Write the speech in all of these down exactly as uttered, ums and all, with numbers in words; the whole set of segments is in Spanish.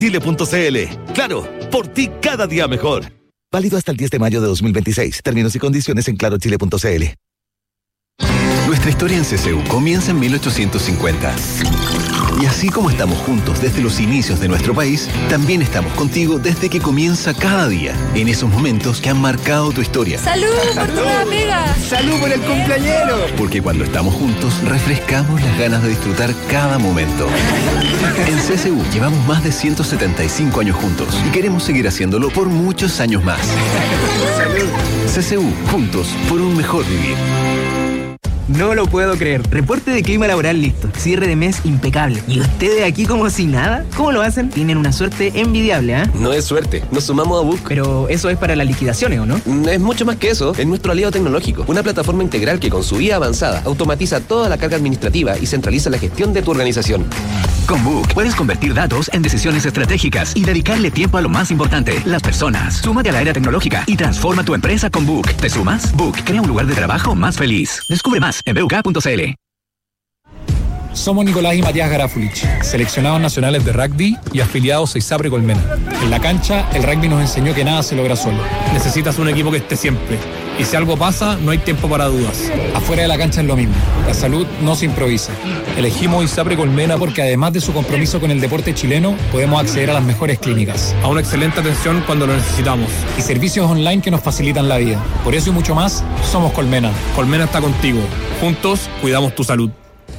Chile punto c l. Claro, por ti cada día mejor. Válido hasta el diez de mayo de dos mil veintiséis. Términos y condiciones en claro chile punto c l. Nuestra historia en C C U comienza en mil ochocientos cincuenta. Y así como estamos juntos desde los inicios de nuestro país, también estamos contigo desde que comienza cada día, en esos momentos que han marcado tu historia. ¡Salud por tu nueva pega! ¡Salud por el cumpleañero! Porque cuando estamos juntos, refrescamos las ganas de disfrutar cada momento. En C C U llevamos más de ciento setenta y cinco años juntos y queremos seguir haciéndolo por muchos años más. ¡Salud! C C U, juntos por un mejor vivir. No lo puedo creer. Reporte de clima laboral listo. Cierre de mes impecable. ¿Y ustedes aquí como si nada? ¿Cómo lo hacen? Tienen una suerte envidiable, ¿eh? No es suerte. Nos sumamos a Book. Pero eso es para las liquidaciones, ¿o no? Es mucho más que eso. Es nuestro aliado tecnológico. Una plataforma integral que con su I A avanzada automatiza toda la carga administrativa y centraliza la gestión de tu organización. Con Book puedes convertir datos en decisiones estratégicas y dedicarle tiempo a lo más importante, las personas. Súmate a la era tecnológica y transforma tu empresa con Book. ¿Te sumas? Book crea un lugar de trabajo más feliz. Descubre más en b u k punto c l. Somos Nicolás y Matías Garafulich, seleccionados nacionales de rugby y afiliados a ISAPRE Colmena. En la cancha, el rugby nos enseñó que nada se logra solo. Necesitas un equipo que esté siempre. Y si algo pasa, no hay tiempo para dudas. Afuera de la cancha es lo mismo. La salud no se improvisa. Elegimos ISAPRE Colmena porque además de su compromiso con el deporte chileno, podemos acceder a las mejores clínicas, a una excelente atención cuando lo necesitamos y servicios online que nos facilitan la vida. Por eso y mucho más, somos Colmena. Colmena está contigo. Juntos, cuidamos tu salud.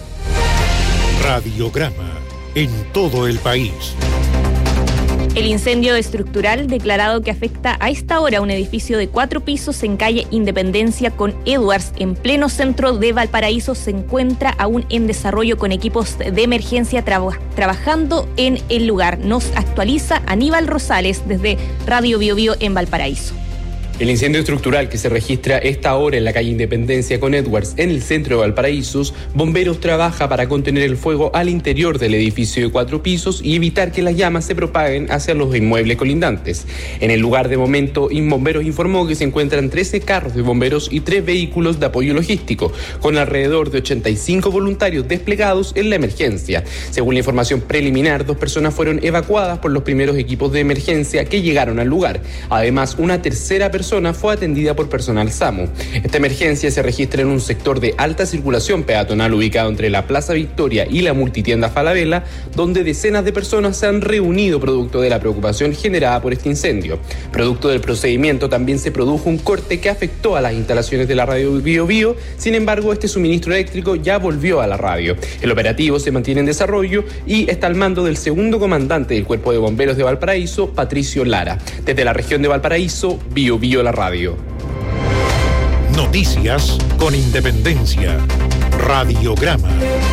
Radiograma en todo el país. El incendio estructural declarado que afecta a esta hora un edificio de cuatro pisos en calle Independencia con Edwards, en pleno centro de Valparaíso, se encuentra aún en desarrollo con equipos de emergencia traba- trabajando en el lugar. Nos actualiza Aníbal Rosales desde Radio Bio Bio en Valparaíso. El incendio estructural que se registra esta hora en la calle Independencia con Edwards, en el centro de Valparaíso, bomberos trabaja para contener el fuego al interior del edificio de cuatro pisos y evitar que las llamas se propaguen hacia los inmuebles colindantes. En el lugar de momento, Inbomberos informó que se encuentran trece carros de bomberos y tres vehículos de apoyo logístico, con alrededor de ochenta y cinco voluntarios desplegados en la emergencia. Según la información preliminar, dos personas fueron evacuadas por los primeros equipos de emergencia que llegaron al lugar. Además, una tercera persona fue atendida por personal SAMU. Esta emergencia se registra en un sector de alta circulación peatonal ubicado entre la Plaza Victoria y la multitienda Falabella, donde decenas de personas se han reunido producto de la preocupación generada por este incendio. Producto del procedimiento también se produjo un corte que afectó a las instalaciones de la radio Bio Bio. Sin embargo, este suministro eléctrico ya volvió a la radio. El operativo se mantiene en desarrollo y está al mando del segundo comandante del Cuerpo de Bomberos de Valparaíso, Patricio Lara. Desde la región de Valparaíso, Bio Bio la radio. Noticias con Independencia. Radiograma.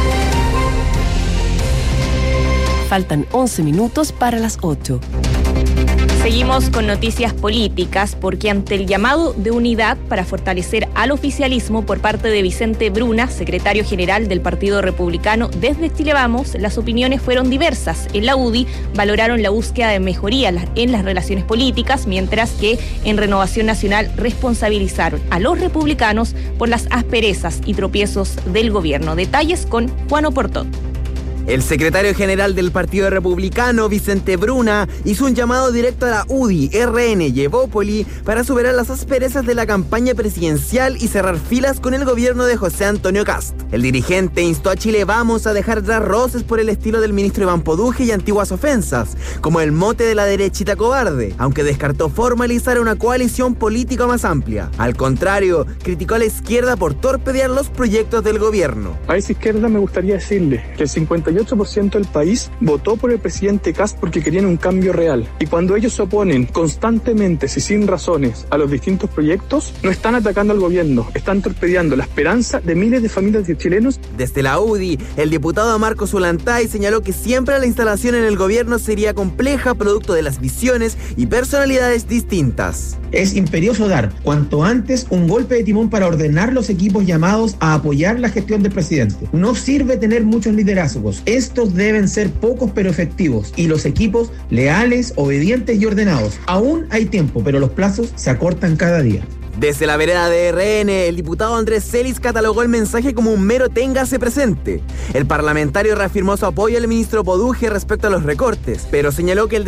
Faltan once minutos para las ocho. Seguimos con noticias políticas porque ante el llamado de unidad para fortalecer al oficialismo por parte de Vicente Bruna, secretario general del Partido Republicano desde Chile Vamos, las opiniones fueron diversas. En la U D I valoraron la búsqueda de mejoría en las relaciones políticas, mientras que en Renovación Nacional responsabilizaron a los republicanos por las asperezas y tropiezos del gobierno. Detalles con Juan Oportot. El secretario general del Partido Republicano, Vicente Bruna, hizo un llamado directo a la U D I, R N y Evópoli para superar las asperezas de la campaña presidencial y cerrar filas con el gobierno de José Antonio Kast. El dirigente instó a Chile Vamos a dejar atrás roces por el estilo del ministro Iván Poduje y antiguas ofensas, como el mote de la derechita cobarde, aunque descartó formalizar una coalición política más amplia. Al contrario, criticó a la izquierda por torpedear los proyectos del gobierno. A esa izquierda me gustaría decirle que el cincuenta y ocho por ciento del país votó por el presidente Kast porque querían un cambio real. Y cuando ellos se oponen constantemente y sin razones a los distintos proyectos, no están atacando al gobierno, están torpedeando la esperanza de miles de familias de chilenos. Desde la U D I, el diputado Marcos Ulantay señaló que siempre la instalación en el gobierno sería compleja producto de las visiones y personalidades distintas. Es imperioso dar cuanto antes un golpe de timón para ordenar los equipos llamados a apoyar la gestión del presidente. No sirve tener muchos liderazgos. Estos deben ser pocos pero efectivos y los equipos leales, obedientes y ordenados. Aún hay tiempo, pero los plazos se acortan cada día. Desde la vereda de R N, el diputado Andrés Celis catalogó el mensaje como un mero téngase presente. El parlamentario reafirmó su apoyo al ministro Poduje respecto a los recortes, pero señaló que el